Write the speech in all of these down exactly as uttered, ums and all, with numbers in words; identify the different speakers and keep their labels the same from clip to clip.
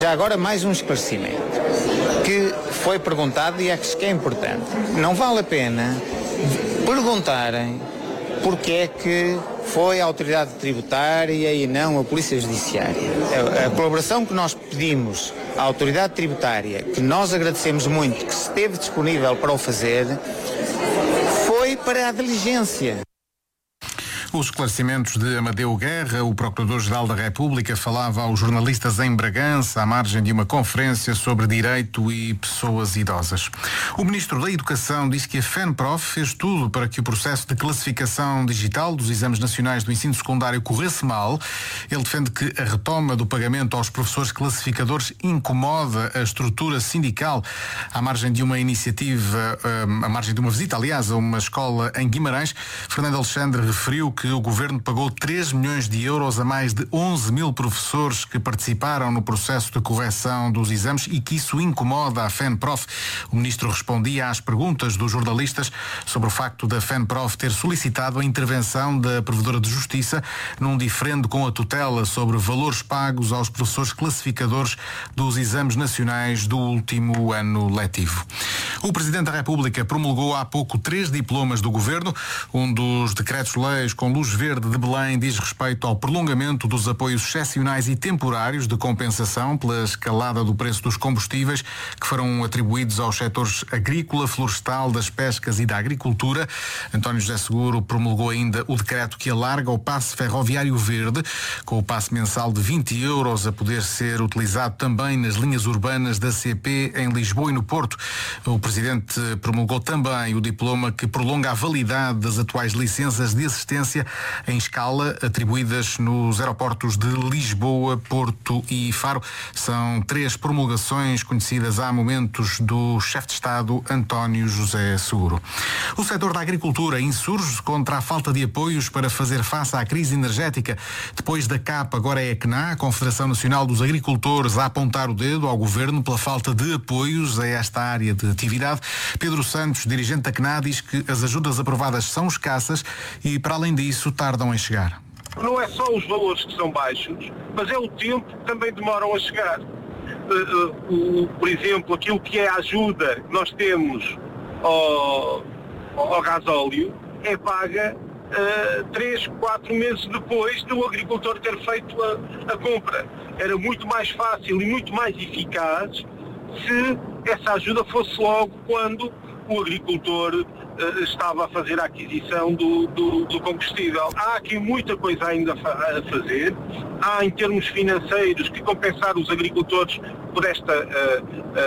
Speaker 1: Já agora mais um esclarecimento que foi perguntado e acho que é importante. Não vale a pena perguntarem porque é que foi a autoridade tributária e não a Polícia Judiciária. A, a colaboração que nós pedimos à autoridade tributária, que nós agradecemos muito, que esteve disponível para o fazer, foi para a diligência.
Speaker 2: Os esclarecimentos de Amadeu Guerra, o Procurador-Geral da República, falava aos jornalistas em Bragança, à margem de uma conferência sobre direito e pessoas idosas. O Ministro da Educação disse que a FENPROF fez tudo para que o processo de classificação digital dos exames nacionais do ensino secundário corresse mal. Ele defende que a retoma do pagamento aos professores classificadores incomoda a estrutura sindical, à margem de uma iniciativa, à margem de uma visita, aliás, a uma escola em Guimarães. Fernando Alexandre referiu que que o Governo pagou três milhões de euros a mais de onze mil professores que participaram no processo de correção dos exames e que isso incomoda a FENPROF. O Ministro respondia às perguntas dos jornalistas sobre o facto da FENPROF ter solicitado a intervenção da Provedora de Justiça num diferendo com a tutela sobre valores pagos aos professores classificadores dos exames nacionais do último ano letivo. O Presidente da República promulgou há pouco três diplomas do Governo. Um dos decretos-leis com luz verde de Belém diz respeito ao prolongamento dos apoios excepcionais e temporários de compensação pela escalada do preço dos combustíveis que foram atribuídos aos setores agrícola, florestal, das pescas e da agricultura. António José Seguro promulgou ainda o decreto que alarga o passe ferroviário verde, com o passe mensal de vinte euros a poder ser utilizado também nas linhas urbanas da C P em Lisboa e no Porto. O Presidente promulgou também o diploma que prolonga a validade das atuais licenças de assistência em escala atribuídas nos aeroportos de Lisboa, Porto e Faro. São três promulgações conhecidas há momentos do chefe de Estado António José Seguro. O setor da agricultura insurge contra a falta de apoios para fazer face à crise energética. Depois da C A P, agora é a C N A, a Confederação Nacional dos Agricultores, a apontar o dedo ao Governo pela falta de apoios a esta área de atividade. Pedro Santos, dirigente da C N A, diz que as ajudas aprovadas são escassas e, para além disso, tardam em chegar.
Speaker 3: Não é só os valores que são baixos, mas é o tempo que também demoram a chegar. Uh, uh, uh, por exemplo, aquilo que é a ajuda que nós temos ao, ao gasóleo é paga uh, três, quatro meses depois do agricultor ter feito a, a compra. Era muito mais fácil e muito mais eficaz se essa ajuda fosse logo quando o agricultor uh, estava a fazer a aquisição do, do, do combustível. Há aqui muita coisa ainda a fazer. Há, em termos financeiros, que compensar os agricultores por esta uh,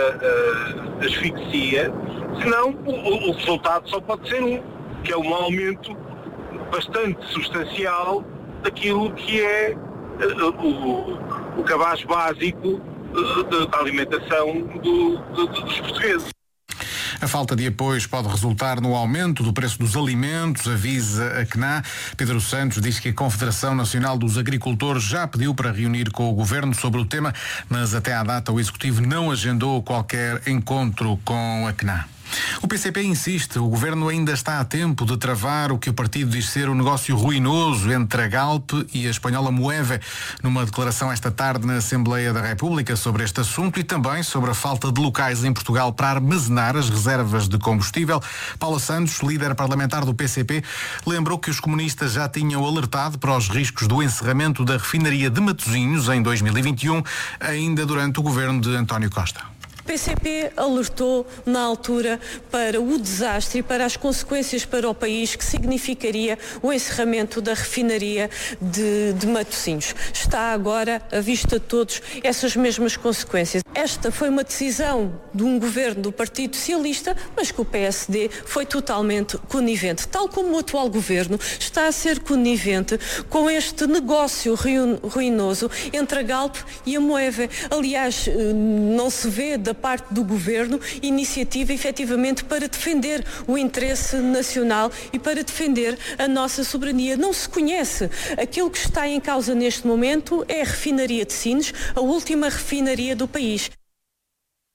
Speaker 3: uh, uh, asfixia. Senão, o, o resultado só pode ser um, que é um aumento bastante substancial daquilo que é uh, o, o cabaz básico da alimentação do, do, dos portugueses.
Speaker 2: A falta de apoios pode resultar no aumento do preço dos alimentos, avisa a C N A. Pedro Santos diz que a Confederação Nacional dos Agricultores já pediu para reunir com o Governo sobre o tema, mas até à data o Executivo não agendou qualquer encontro com a C N A. O P C P insiste, o Governo ainda está a tempo de travar o que o partido diz ser um negócio ruinoso entre a Galp e a espanhola Moeve, numa declaração esta tarde na Assembleia da República sobre este assunto e também sobre a falta de locais em Portugal para armazenar as reservas de combustível. Paula Santos, líder parlamentar do P C P, lembrou que os comunistas já tinham alertado para os riscos do encerramento da refinaria de Matosinhos em dois mil e vinte e um, ainda durante o governo de António Costa.
Speaker 4: O P C P alertou na altura para o desastre e para as consequências para o país que significaria o encerramento da refinaria de, de Matosinhos. Está agora à vista de todos essas mesmas consequências. Esta foi uma decisão de um governo do Partido Socialista, mas que o P S D foi totalmente conivente. Tal como o atual governo está a ser conivente com este negócio ruinoso entre a Galp e a Moeve. Aliás, não se vê da parte do governo iniciativa efetivamente para defender o interesse nacional e para defender a nossa soberania. Não se conhece. Aquilo que está em causa neste momento é a refinaria de Sines, a última refinaria do país.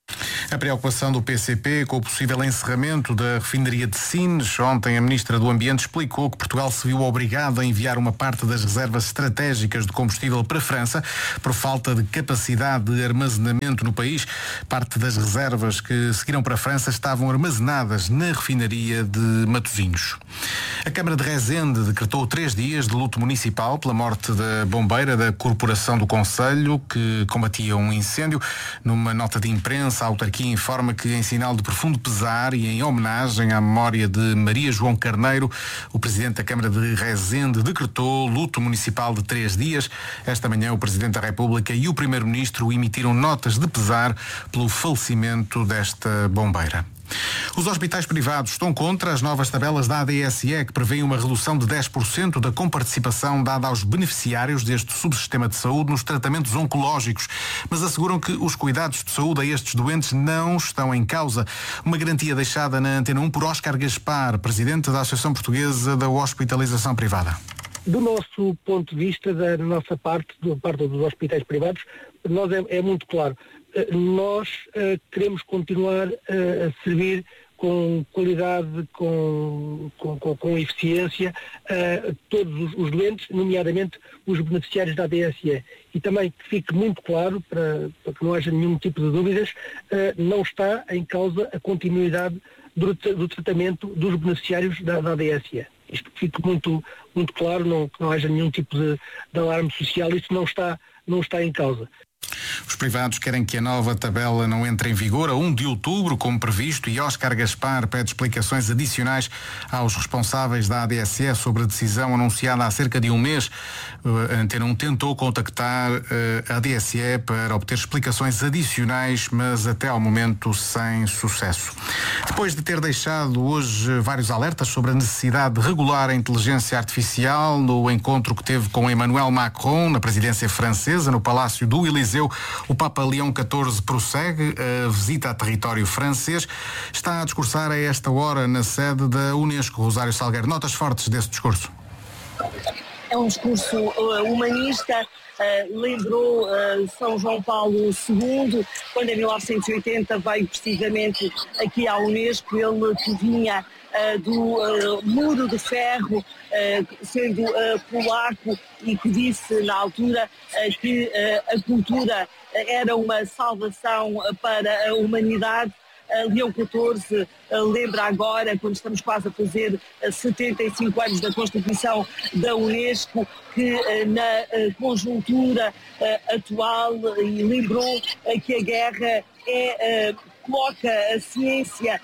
Speaker 2: A preocupação do P C P com o possível encerramento da refinaria de Sines. Ontem a Ministra do Ambiente explicou que Portugal se viu obrigado a enviar uma parte das reservas estratégicas de combustível para a França por falta de capacidade de armazenamento no país. Parte das reservas que seguiram para a França estavam armazenadas na refinaria de Matosinhos. A Câmara de Rezende decretou três dias de luto municipal pela morte da bombeira da Corporação do Concelho que combatia um incêndio. Numa nota de imprensa, a autarquia informa que, em sinal de profundo pesar e em homenagem à memória de Maria João Carneiro, o Presidente da Câmara de Rezende decretou luto municipal de três dias. Esta manhã, o Presidente da República e o Primeiro-Ministro emitiram notas de pesar pelo falecimento desta bombeira. Os hospitais privados estão contra as novas tabelas da A D S E que prevêem uma redução de dez por cento da comparticipação dada aos beneficiários deste subsistema de saúde nos tratamentos oncológicos, mas asseguram que os cuidados de saúde a estes doentes não estão em causa. Uma garantia deixada na Antena um por Óscar Gaspar, Presidente da Associação Portuguesa da Hospitalização Privada.
Speaker 5: Do nosso ponto de vista, da nossa parte, da parte dos hospitais privados, nós é, é muito claro. Nós uh, queremos continuar uh, a servir com qualidade, com, com, com, com eficiência, uh, todos os, os doentes, nomeadamente os beneficiários da A D S E. E também que fique muito claro, para, para que não haja nenhum tipo de dúvidas, uh, não está em causa a continuidade do, do tratamento dos beneficiários da, da A D S E. Isto fique muito, muito claro, não, que não haja nenhum tipo de, de alarme social, isto não está, não está em causa.
Speaker 2: Os privados querem que a nova tabela não entre em vigor a um de outubro, como previsto, e Óscar Gaspar pede explicações adicionais aos responsáveis da A D S E sobre a decisão anunciada há cerca de um mês. A Antena um tentou contactar a A D S E para obter explicações adicionais, mas até ao momento sem sucesso. Depois de ter deixado hoje vários alertas sobre a necessidade de regular a inteligência artificial no encontro que teve com Emmanuel Macron na presidência francesa, no Palácio do Eliseu, o Papa Leão catorze prossegue a visita a território francês. Está a discursar a esta hora na sede da Unesco. Rosário Salgueiro, notas fortes desse discurso?
Speaker 6: É um discurso uh, humanista, uh, lembrou uh, São João Paulo segundo, quando em mil novecentos e oitenta veio precisamente aqui à Unesco, ele que vinha uh, do uh, Muro de Ferro, uh, sendo uh, polaco, e que disse na altura uh, que uh, a cultura era uma salvação para a humanidade. Uh, Leão catorze uh, lembra agora, quando estamos quase a fazer uh, setenta e cinco anos da Constituição da Unesco, que uh, na uh, conjuntura uh, atual, uh, e lembrou uh, que a guerra é, uh, coloca a ciência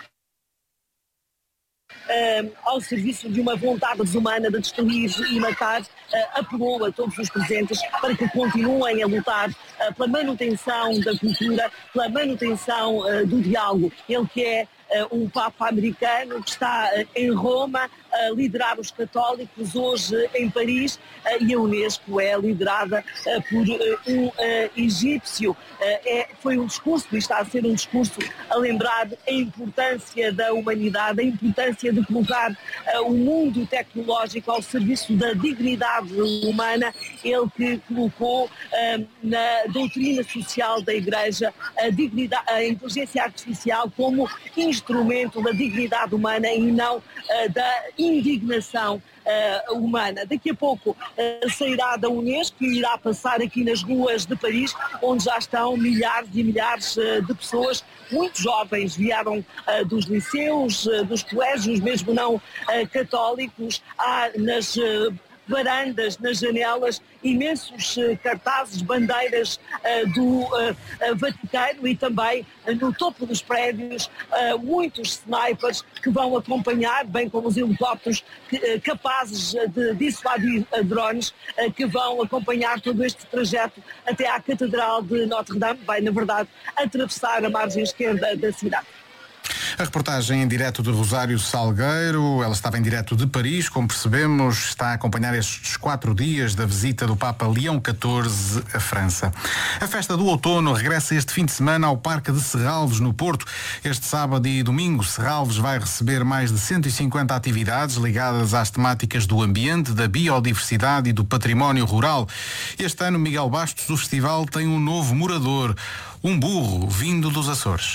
Speaker 6: Uh, ao serviço de uma vontade desumana de destruir e matar, uh, apelou a todos os presentes para que continuem a lutar uh, pela manutenção da cultura, pela manutenção uh, do diálogo. Ele que é uh, um Papa americano que está uh, em Roma a liderar os católicos, hoje em Paris, uh, e a Unesco é liderada uh, por uh, um uh, egípcio. Uh, é, foi um discurso, e está a ser um discurso a lembrar a importância da humanidade, a importância de colocar uh, o mundo tecnológico ao serviço da dignidade humana. Ele que colocou uh, na doutrina social da Igreja a, dignidade, a inteligência artificial como instrumento da dignidade humana e não uh, da indignação uh, humana. Daqui a pouco uh, sairá da Unesco e irá passar aqui nas ruas de Paris, onde já estão milhares e milhares uh, de pessoas. Muitos jovens vieram uh, dos liceus, uh, dos colégios, mesmo não uh, católicos. Há nas uh, varandas, nas janelas, imensos uh, cartazes, bandeiras uh, do uh, uh, Vaticano, e também uh, no topo dos prédios uh, muitos snipers que vão acompanhar, bem como os helicópteros que, uh, capazes de dissuadir uh, drones uh, que vão acompanhar todo este trajeto até à Catedral de Notre-Dame. Vai, na verdade, atravessar a margem esquerda da cidade.
Speaker 2: A reportagem em direto de Rosário Salgueiro, ela estava em direto de Paris, como percebemos, está a acompanhar estes quatro dias da visita do Papa Leão catorze à França. A festa do outono regressa este fim de semana ao Parque de Serralves, no Porto. Este sábado e domingo, Serralves vai receber mais de cento e cinquenta atividades ligadas às temáticas do ambiente, da biodiversidade e do património rural. Este ano, Miguel Bastos, o festival tem um novo morador, um burro vindo dos Açores.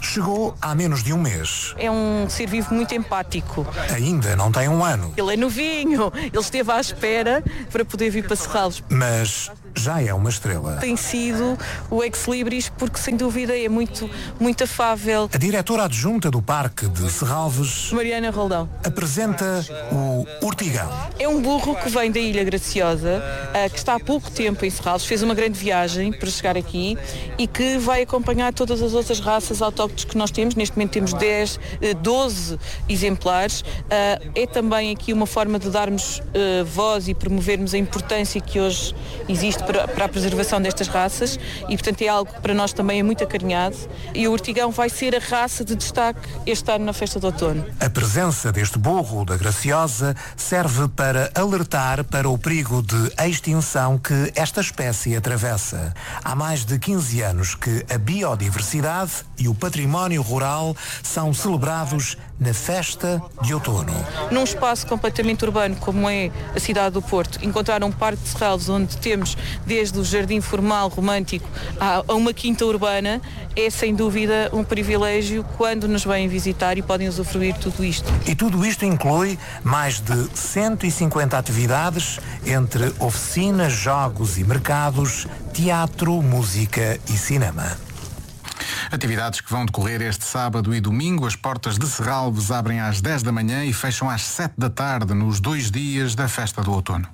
Speaker 7: Chegou há menos de um mês.
Speaker 8: É um ser vivo muito empático.
Speaker 7: Ainda não tem um ano.
Speaker 8: Ele é novinho, ele esteve à espera para poder vir para Serralves.
Speaker 7: Mas já é uma estrela.
Speaker 8: Tem sido o ex-libris porque, sem dúvida, é muito, muito afável.
Speaker 7: A diretora adjunta do Parque de Serralves,
Speaker 8: Mariana Roldão,
Speaker 7: apresenta o Urtigão.
Speaker 8: É um burro que vem da Ilha Graciosa, que está há pouco tempo em Serralves, fez uma grande viagem para chegar aqui e que vai acompanhar todas as outras raças autóctones que nós temos. Neste momento temos dez, doze exemplares. É também aqui uma forma de darmos voz e promovermos a importância que hoje existe para, para a preservação destas raças e, portanto, é algo que para nós também é muito acarinhado. E o Urtigão vai ser a raça de destaque este ano na festa de outono.
Speaker 7: A presença deste burro da Graciosa serve para alertar para o perigo de extinção que esta espécie atravessa. Há mais de quinze anos que a biodiversidade e o património rural são celebrados na festa de outono.
Speaker 8: Num espaço completamente urbano como é a cidade do Porto, encontrar um parque de Serralves onde temos desde o jardim formal romântico a uma quinta urbana é sem dúvida um privilégio quando nos vêm visitar e podem usufruir tudo isto.
Speaker 7: E tudo isto inclui mais de cento e cinquenta atividades entre oficinas, jogos e mercados, teatro, música e cinema.
Speaker 2: Atividades que vão decorrer este sábado e domingo. As portas de Serralves abrem às dez da manhã e fecham às sete da tarde nos dois dias da festa do outono.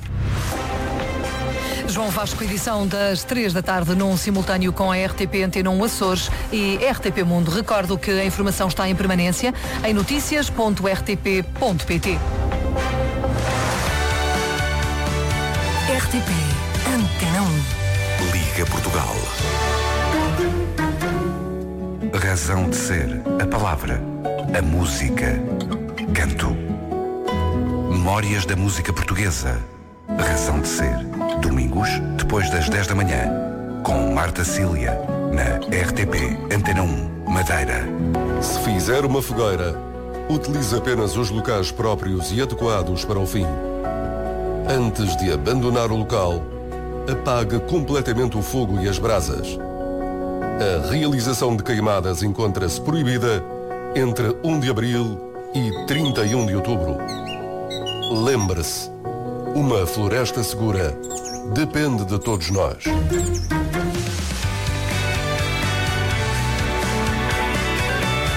Speaker 9: João Vasco, edição das três da tarde, num simultâneo com a R T P Antena um Açores e R T P Mundo. Recordo que a informação está em permanência em notícias ponto r t p ponto p t. R T P Antena um.
Speaker 10: Liga Portugal. Razão de ser. A palavra. A música. Canto. Memórias da música portuguesa. Razão de ser. Domingos, depois das dez da manhã, com Marta Cília, na R T P Antena um, Madeira.
Speaker 11: Se fizer uma fogueira, utilize apenas os locais próprios e adequados para o fim. Antes de abandonar o local, apague completamente o fogo e as brasas. A realização de queimadas encontra-se proibida entre primeiro de abril e trinta e um de outubro. Lembre-se, uma floresta segura depende de todos nós.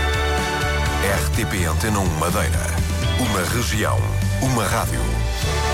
Speaker 10: R T P Antena um Madeira. Uma região, uma rádio.